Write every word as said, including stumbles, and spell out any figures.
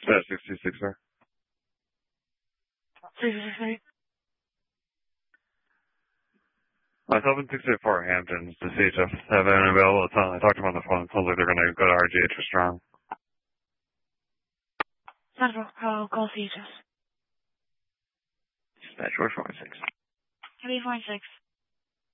That's sixty-six, sir. sixty-six. Uh, seven six eight four Hamptons, the C H F have been available. It's on, I talked to them on the phone. It sounds like they're going to go to R G H for Strong. Central, I'll call C H S. Dispatch four four six. Heavy four six.